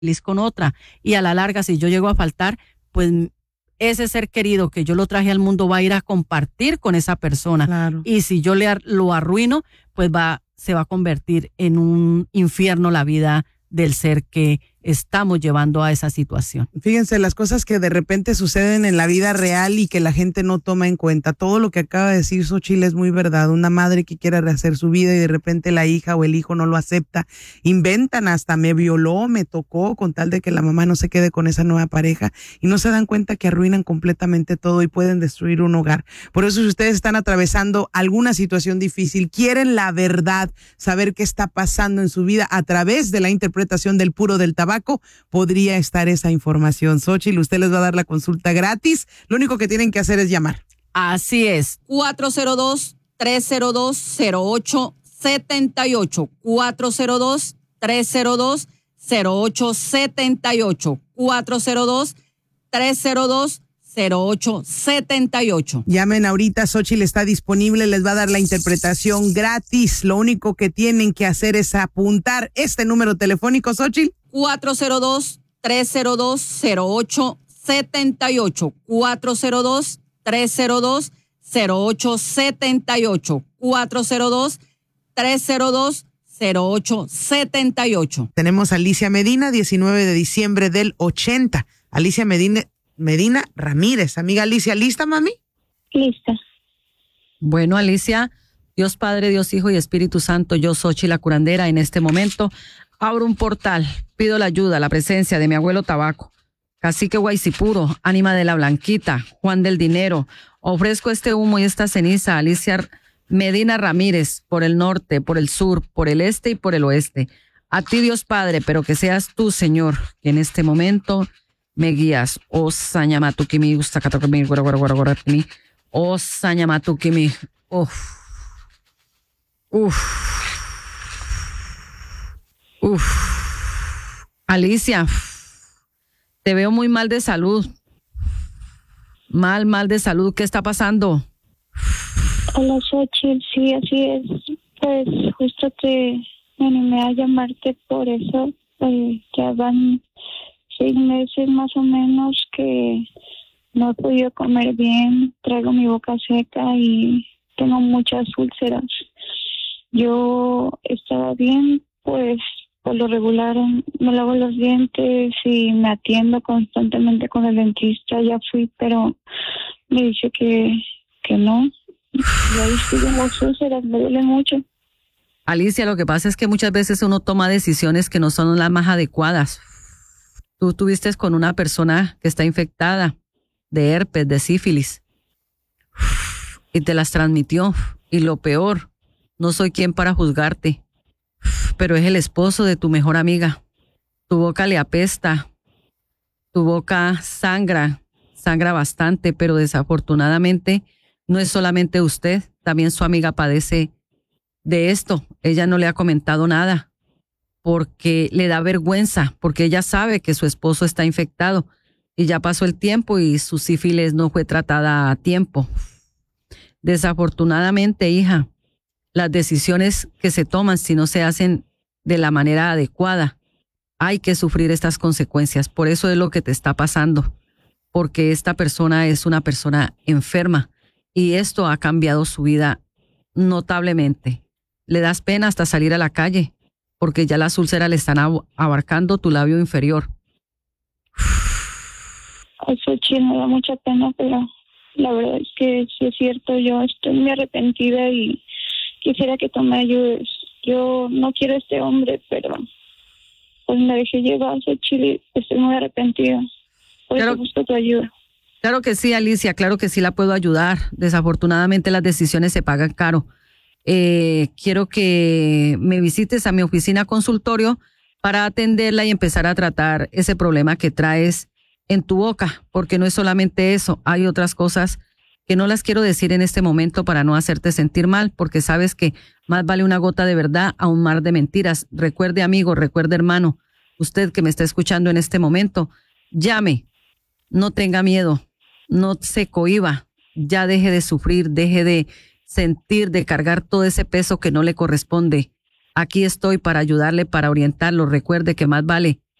feliz con otra. Y a la larga, si yo llego a faltar, pues ese ser querido que yo lo traje al mundo va a ir a compartir con esa persona. Claro. Y si yo lo arruino, pues se va a convertir en un infierno la vida del ser que estamos llevando a esa situación. Fíjense, las cosas que de repente suceden en la vida real y que la gente no toma en cuenta. Todo lo que acaba de decir Xochitl es muy verdad. Una madre que quiere rehacer su vida y de repente la hija o el hijo no lo acepta. Inventan hasta me violó, me tocó, con tal de que la mamá no se quede con esa nueva pareja, y no se dan cuenta que arruinan completamente todo y pueden destruir un hogar. Por eso, si ustedes están atravesando alguna situación difícil, quieren la verdad, saber qué está pasando en su vida a través de la interpretación del puro del tabaco, podría estar esa información. Xochitl, usted les va a dar la consulta gratis. Lo único que tienen que hacer es llamar. Así es. 402-302-0878. 402-302-0878. 402-302-0878. Llamen ahorita, Xochitl está disponible, les va a dar la interpretación gratis. Lo único que tienen que hacer es apuntar este número telefónico, Xochitl. 402-302-0878. 402-302-0878. 402-302-0878. Tenemos a Alicia Medina, 19 de diciembre del 80. Alicia Medina Ramírez. Amiga Alicia, ¿lista, mami? Lista. Bueno, Alicia, Dios Padre, Dios Hijo y Espíritu Santo, yo, Xochitl la curandera, en este momento abro un portal, pido la ayuda, la presencia de mi abuelo Tabaco, Cacique Guaycipuro, Ánima de la Blanquita, Juan del Dinero. Ofrezco este humo y esta ceniza a Alicia Medina Ramírez, por el norte, por el sur, por el este y por el oeste. A ti, Dios Padre, pero que seas tú, Señor, que en este momento me guías. O Sañamatukimi, Ustakatukimi, Guaraguaraguaraguarapimi. O Sañamatukimi. Uf. Alicia, te veo muy mal de salud. Mal de salud. ¿Qué está pasando? Hola, Xochitl, sí, así es. Pues justo te animé a llamarte por eso. Ya van 6 meses más o menos que no he podido comer bien. Traigo mi boca seca y tengo muchas úlceras. Yo estaba bien, pues por lo regular me lavo los dientes y me atiendo constantemente con el dentista. Ya fui, pero me dice que no. Y ahí siguen las úlceras, me duele mucho. Alicia, lo que pasa es que muchas veces uno toma decisiones que no son las más adecuadas. Tú estuviste con una persona que está infectada de herpes, de sífilis, y te las transmitió. Y lo peor, no soy quien para juzgarte, pero es el esposo de tu mejor amiga. Tu boca le apesta, tu boca sangra bastante, pero desafortunadamente no es solamente usted, también su amiga padece de esto. Ella no le ha comentado nada porque le da vergüenza, porque ella sabe que su esposo está infectado y ya pasó el tiempo y su sífilis no fue tratada a tiempo. Desafortunadamente, hija, las decisiones que se toman, si no se hacen de la manera adecuada, hay que sufrir estas consecuencias. Por eso es lo que te está pasando, porque esta persona es una persona enferma y esto ha cambiado su vida notablemente. Le das pena hasta salir a la calle, porque ya las úlceras le están abarcando tu labio inferior. Eso sí, me da mucha pena, pero la verdad es que sí es cierto. Yo estoy muy arrepentida y quisiera que tú me ayudes. Yo no quiero a este hombre, pero pues me dejé llevar a Chile. Estoy muy arrepentida. Por eso busco tu ayuda. Claro que sí, Alicia, claro que sí la puedo ayudar. Desafortunadamente las decisiones se pagan caro. Quiero que me visites a mi oficina consultorio para atenderla y empezar a tratar ese problema que traes en tu boca, porque no es solamente eso, hay otras cosas que no las quiero decir en este momento para no hacerte sentir mal, porque sabes que más vale una gota de verdad a un mar de mentiras. Recuerde, amigo, recuerde, hermano, usted que me está escuchando en este momento, llame, no tenga miedo, no se cohíba, ya deje de sufrir, deje de sentir, de cargar todo ese peso que no le corresponde. Aquí estoy para ayudarle, para orientarlo. Recuerde que más vale